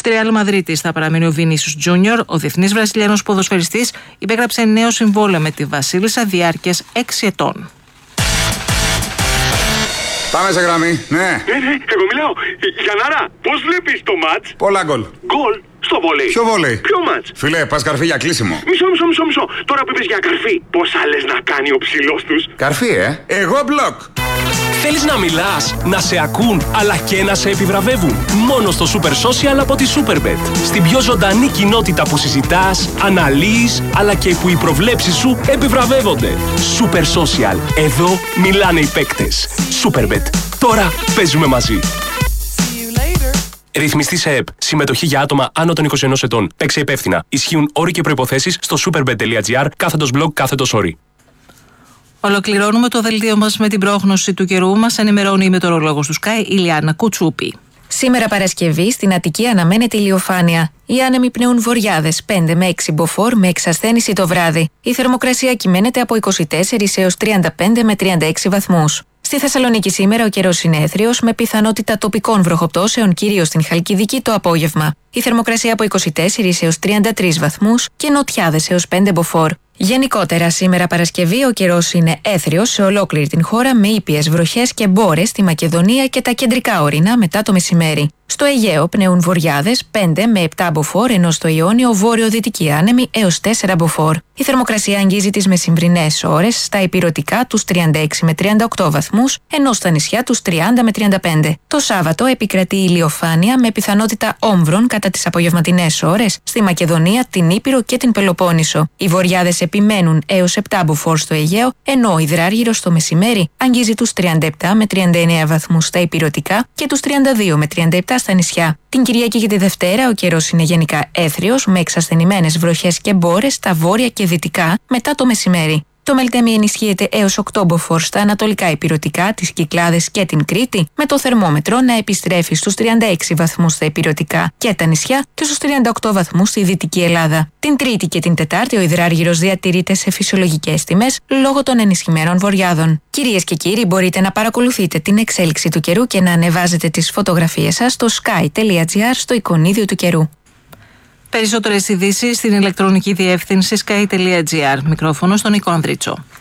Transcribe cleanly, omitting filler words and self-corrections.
Στη Ρεάλ Μαδρίτης θα παραμείνει ο Βινίσιους Τζούνιορ. Ο διεθνής Βραζιλιάνος ποδοσφαιριστής υπέγραψε νέο συμβόλαιο με τη Βασίλισσα διάρκειας 6 ετών. Πάμε σε γραμμή, ναι. Εγώ μιλάω. Γιαννάρα, πώς βλέπεις το μάτς? Πολλά γκολ. Γκολ στο βόλεϊ. Ποιο βόλεϊ? Ποιο μάτς? Φίλε, πας καρφί για κλείσιμο. Μισό. Τώρα που είπες για καρφί, πόσα λες να κάνει ο ψηλός τους? Καρφί, Εγώ μπλοκ. Θέλεις να μιλάς, να σε ακούν, αλλά και να σε επιβραβεύουν? Μόνο στο Super Social από τη Superbet. Στην πιο ζωντανή κοινότητα που συζητάς, αναλύεις, αλλά και που οι προβλέψεις σου επιβραβεύονται. Super Social. Εδώ μιλάνε οι παίκτες. Superbet. Τώρα παίζουμε μαζί. Ρυθμιστή σε ΕΠ. Συμμετοχή για άτομα άνω των 21 ετών. Παίξε υπεύθυνα. Ισχύουν όροι και προϋποθέσεις στο superbet.gr/blog/όροι. Ολοκληρώνουμε το δελτίο μας με την πρόγνωση του καιρού. Μας ενημερώνει η μετεωρολόγος του Sky, Ηλιάνα Κουτσούπη. Σήμερα Παρασκευή στην Αττική αναμένεται ηλιοφάνεια. Οι άνεμοι πνέουν βορειάδες 5 με 6 μποφόρ με εξασθένηση το βράδυ. Η θερμοκρασία κυμαίνεται από 24 έως 35 με 36 βαθμούς. Στη Θεσσαλονίκη σήμερα ο καιρός είναι έθριος με πιθανότητα τοπικών βροχοπτώσεων κυρίως στην Χαλκιδική το απόγευμα. Η θερμοκρασία από 24 έως 33 βαθμούς και νοτιάδες έως 5 μποφόρ. Γενικότερα, σήμερα Παρασκευή ο καιρός είναι έθριος σε ολόκληρη την χώρα με ήπιες βροχές και μπόρες στη Μακεδονία και τα κεντρικά ορεινά μετά το μεσημέρι. Στο Αιγαίο πνέουν βορειάδες 5 με 7 μποφόρ, ενώ στο Ιόνιο βόρειο-δυτική άνεμη έως 4 μποφόρ. Η θερμοκρασία αγγίζει τις μεσημβρινές ώρες στα ηπειρωτικά τους 36 με 38 βαθμούς, ενώ στα νησιά τους 30 με 35. Το Σάββατο επικρατεί ηλιοφάνεια με πιθανότητα όμβρων κατά τις απογευματινές ώρες στη Μακεδονία, την Ήπειρο και την Πελοπόννησο. Οι βορειάδες επιμένουν έως 7 μποφόρ στο Αιγαίο, ενώ ο υδράργυρος στο μεσημέρι αγγίζει τους 37 με 39 βαθμούς στα ηπειρωτικά και τους 32 με 37 στα νησιά. Την Κυριακή και τη Δευτέρα ο καιρός είναι γενικά έθριος με εξασθενημένες βροχές και μπόρες στα βόρεια και δυτικά μετά το μεσημέρι. Το Μελτέμι ενισχύεται έως 8 μποφόρ στα ανατολικά ηπειρωτικά, τις Κυκλάδες και την Κρήτη, με το θερμόμετρο να επιστρέφει στους 36 βαθμούς στα ηπειρωτικά και τα νησιά και στους 38 βαθμούς στη Δυτική Ελλάδα. Την Τρίτη και την Τετάρτη ο υδράργυρος διατηρείται σε φυσιολογικές τιμές λόγω των ενισχυμένων βορειάδων. Κυρίες και κύριοι, μπορείτε να παρακολουθείτε την εξέλιξη του καιρού και να ανεβάζετε τις φωτογραφίες σας στο sky.gr στο εικονίδιο του καιρού. Περισσότερες ειδήσεις στην ηλεκτρονική διεύθυνση sky.gr. Μικρόφωνο στον Νίκο Ανδρίτσο.